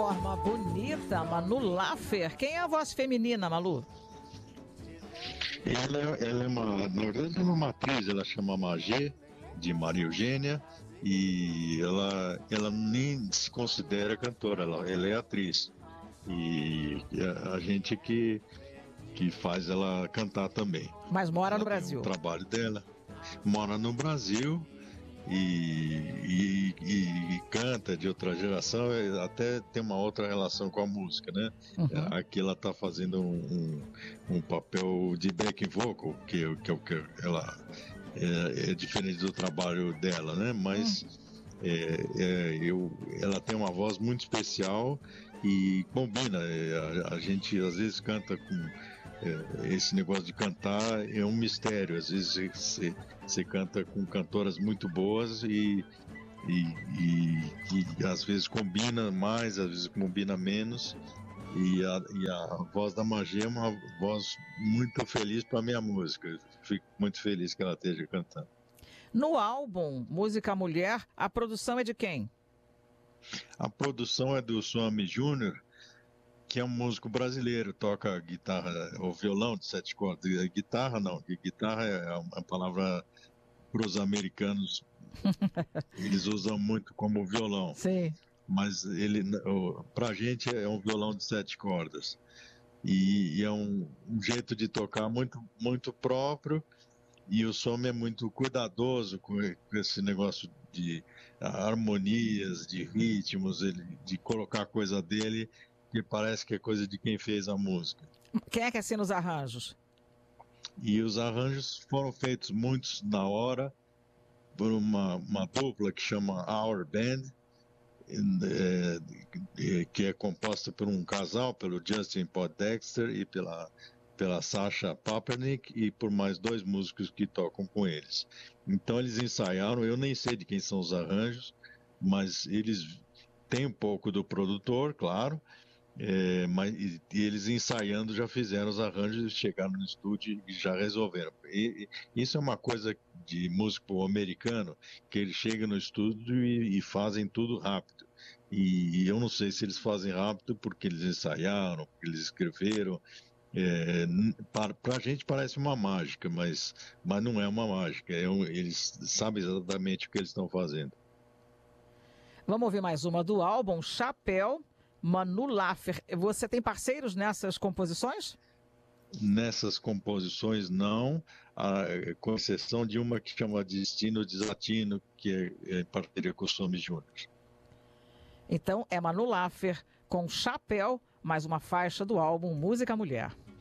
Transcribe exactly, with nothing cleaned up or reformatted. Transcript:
forma bonita, Manu Laffer. Quem é a voz feminina, Malu? Ela, ela é uma, na verdade, ela é uma atriz, ela chama Magê, de Maria Eugênia, e ela, ela nem se considera cantora, ela, ela é atriz. E a, a gente que, que faz ela cantar também. Mas mora ela no Brasil. O trabalho dela. Mora no Brasil e, e, e, e canta de outra geração, até tem uma outra relação com a música, né? Uhum. Aqui ela está fazendo um, um, um papel de backing vocal, que, que é o que ela é, é diferente do trabalho dela, né? Mas uhum. é, é, eu, ela tem uma voz muito especial e combina. A, a gente às vezes canta com É, esse negócio de cantar é um mistério. Às vezes você, você canta com cantoras muito boas e, e, e, e às vezes combina mais, às vezes combina menos. E a, e a voz da Magê é uma voz muito feliz para a minha música. Eu fico muito feliz que ela esteja cantando. No álbum Música Mulher, a produção é de quem? A produção é do Swami Júnior, que é um músico brasileiro, toca guitarra ou violão de sete cordas. Guitarra não, guitarra é uma palavra para os americanos, eles usam muito como violão. Sim. Mas ele, para a gente é um violão de sete cordas. E, e é um, um jeito de tocar muito, muito próprio, e o som é muito cuidadoso com, com esse negócio de harmonias, de ritmos, ele, de colocar coisa dele que parece que é coisa de quem fez a música. Quem é que assina os arranjos? E os arranjos foram feitos muitos na hora por uma, uma dupla que chama Our Band, é, que é composta por um casal, pelo Justin Poindexter e pela, pela Sasha Papernick, e por mais dois músicos que tocam com eles. Então eles ensaiaram, eu nem sei de quem são os arranjos, mas eles têm um pouco do produtor, claro. É, mas e, e eles ensaiando já fizeram os arranjos, chegaram no estúdio e já resolveram. E, e, isso é uma coisa de músico americano, que eles chegam no estúdio e, e fazem tudo rápido. E, e eu não sei se eles fazem rápido porque eles ensaiaram, porque eles escreveram. É, para a gente parece uma mágica, mas, mas não é uma mágica. É um, eles sabem exatamente o que eles estão fazendo. Vamos ouvir mais uma do álbum Chapéu. Manu Laffer, você tem parceiros nessas composições? Nessas composições não, a, com exceção de uma que chama Destino Desatino, que é, é em parceria com o Swami Júnior. Então é Manu Laffer com Chapéu, mais uma faixa do álbum Música Mulher.